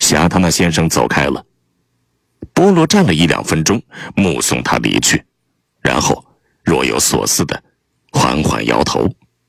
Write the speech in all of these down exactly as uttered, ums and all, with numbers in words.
霞塔纳先生走开了。波罗站了一两分钟，目送他离去，然后若有所思的缓缓摇头。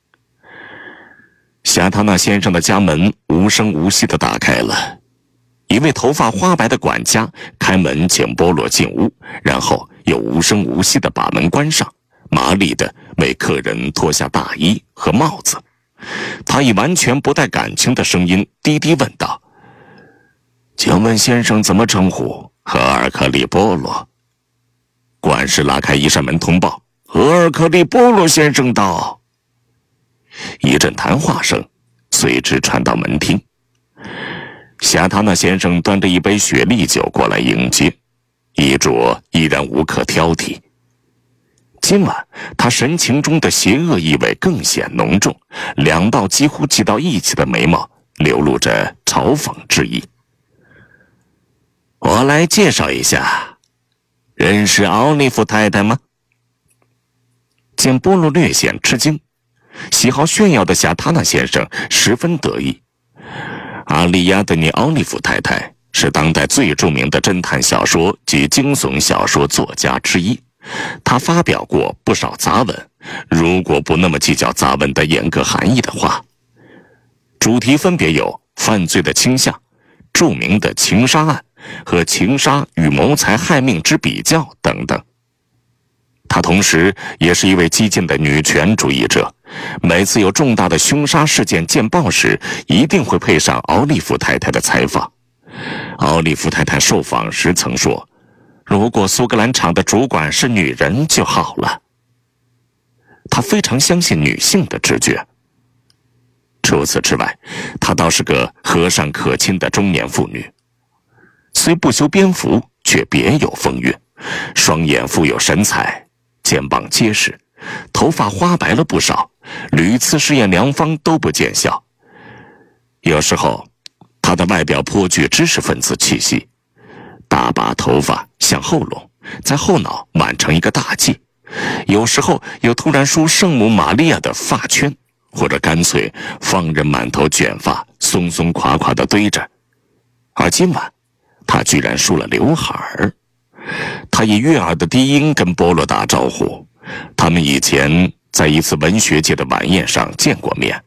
霞塔纳先生的家门无声无息地打开了，一位头发花白的管家开门请波罗进屋，然后又无声无息地把门关上，麻利地为客人脱下大衣和帽子。他以完全不带感情的声音低低问道：请问先生怎么称呼？赫尔克利波罗。管事拉开一扇门通报：赫尔克利波罗先生到。一阵谈话声随之传到门厅。霞塔纳先生端着一杯雪莉酒过来迎接，衣着依然无可挑剔。今晚他神情中的邪恶意味更显浓重，两道几乎挤到一起的眉毛流露着嘲讽之意。我来介绍一下，认识奥利弗太太吗？见波罗略显吃惊，喜好炫耀的霞塔纳先生十分得意。阿利亚德尼·奥利弗太太是当代最著名的侦探小说及惊悚小说作家之一，他发表过不少杂文，如果不那么计较杂文的严格含义的话，主题分别有犯罪的倾向、著名的情杀案和情杀与谋财害命之比较等等。她同时也是一位激进的女权主义者，每次有重大的凶杀事件见报时，一定会配上奥利弗太太的采访。奥利弗太太受访时曾说，如果苏格兰场的主管是女人就好了。她非常相信女性的直觉。除此之外，她倒是个和善可亲的中年妇女，虽不修边幅，却别有风韵，双眼富有神采，肩膀结实，头发花白了不少，屡次试验良方都不见效。有时候他的外表颇具知识分子气息，大把头发向后拢，在后脑挽成一个大髻，有时候又突然梳圣母玛利亚的发圈，或者干脆放任满头卷发松松垮垮地堆着。而今晚他居然梳了刘海儿。他以悦耳的低音跟波罗打招呼，他们以前在一次文学界的晚宴上见过面。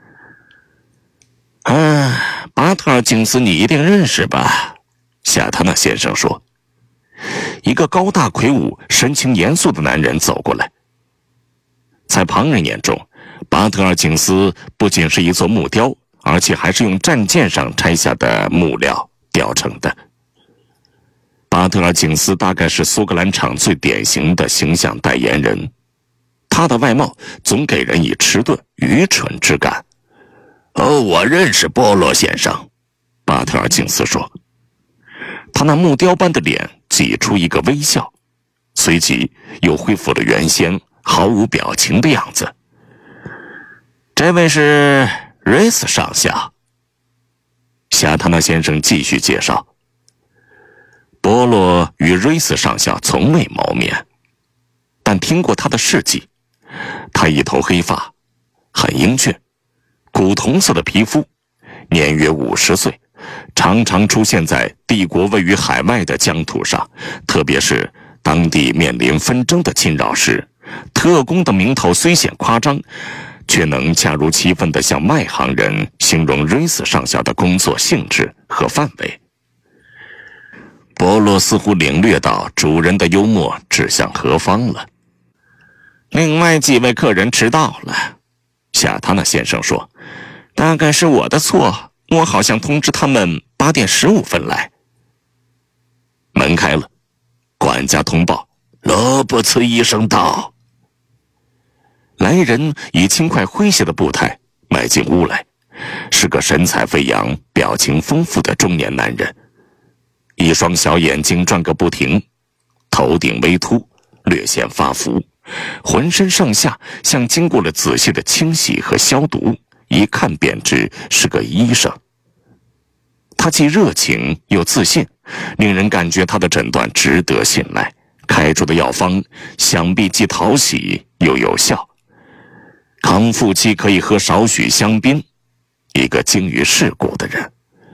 啊，巴特尔金斯你一定认识吧？夏塔纳先生说。一个高大魁梧、神情严肃的男人走过来。在旁人眼中，巴特尔金斯不仅是一座木雕，而且还是用战舰上拆下的木料雕成的。巴特尔景斯大概是苏格兰场最典型的形象代言人，他的外貌总给人以迟钝、愚蠢之感。哦，我认识波罗先生，巴特尔景斯说。他那木雕般的脸挤出一个微笑，随即又恢复了原先毫无表情的样子。这位是瑞斯上校。夏塔纳先生继续介绍。波罗与瑞斯上校从未谋面，但听过他的事迹。他一头黑发，很英俊，古铜色的皮肤，年约五十岁，常常出现在帝国位于海外的疆土上，特别是当地面临纷争的侵扰时，特工的名头虽显夸张，却能恰如其分地向外行人形容瑞斯上校的工作性质和范围。波罗似乎领略到主人的幽默指向何方了。另外几位客人迟到了，夏塔纳先生说，大概是我的错，我好像通知他们八点十五分来。门开了，管家通报，罗伯茨医生到。来人以轻快诙谐的步态迈进屋来，是个神采飞扬、表情丰富的中年男人。一双小眼睛转个不停，头顶微秃，略显发福，浑身上下像经过了仔细的清洗和消毒，一看便知是个医生。他既热情又自信，令人感觉他的诊断值得信赖，开出的药方想必既讨喜又有效。康复期可以喝少许香槟，一个精于世故的人。